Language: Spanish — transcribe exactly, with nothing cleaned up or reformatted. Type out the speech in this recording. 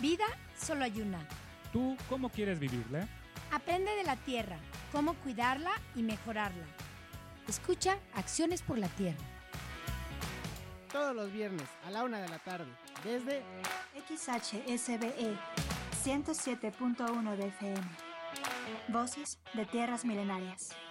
Vida solo hay una. ¿Tú cómo quieres vivirla? Aprende de la tierra, cómo cuidarla y mejorarla. Escucha Acciones por la Tierra. Todos los viernes a la una de la tarde, desde X H S B E ciento siete punto uno de F M. Voces de Tierras Milenarias.